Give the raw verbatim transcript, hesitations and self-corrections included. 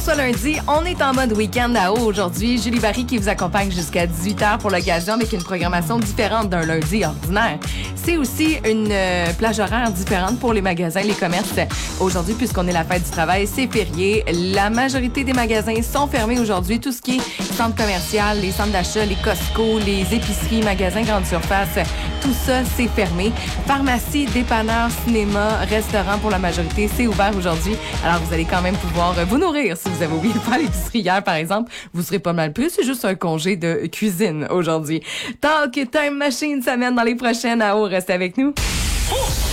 ce lundi, on est en mode week-end à haut aujourd'hui. Julie Barry qui vous accompagne jusqu'à dix-huit heures pour l'occasion avec une programmation différente d'un lundi ordinaire. C'est aussi une euh, plage horaire différente pour les magasins, les commerces. Aujourd'hui, puisqu'on est la fête du travail, c'est férié. La majorité des magasins sont fermés aujourd'hui. Tout ce qui est centre commercial, les centres d'achat, les Costco, les épiceries, magasins grande surface, tout ça, c'est fermé. Pharmacie, dépanneur, cinéma, restaurant pour la majorité, c'est ouvert aujourd'hui. Alors, vous allez quand même pouvoir vous nourrir. Si vous avez oublié de faire l'épicerie hier, par exemple, vous serez pas mal plus. C'est juste un congé de cuisine aujourd'hui. Talk Time Machine s'amène dans les prochaines à haut. Restez avec nous.